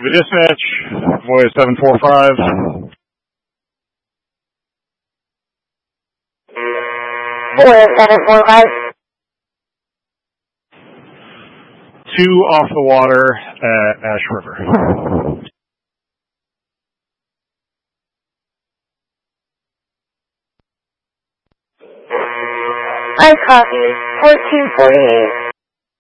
Dispatch, voice 745. Voice 745. 2 off the water at Ash River. I copy 1448.